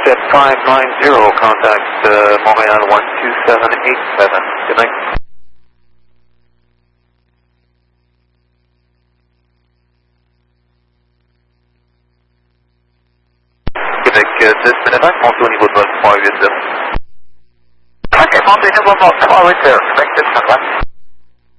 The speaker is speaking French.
Jet 590, contact Montreal 12787. Good night. Québec 10 Minutex, montez au niveau de vol 380. Ok, montez au niveau de vol 380, Québec 10 Minutex.